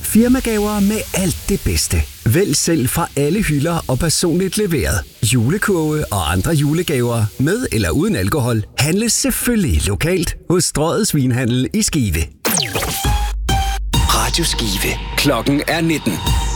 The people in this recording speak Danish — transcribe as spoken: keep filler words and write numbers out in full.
Firmagaver med alt det bedste. Vælg selv fra alle hylder og personligt leveret. Julekurve og andre julegaver med eller uden alkohol handles selvfølgelig lokalt hos Strøget Svinhandel i Skive. Radio Skive. Klokken er nitten.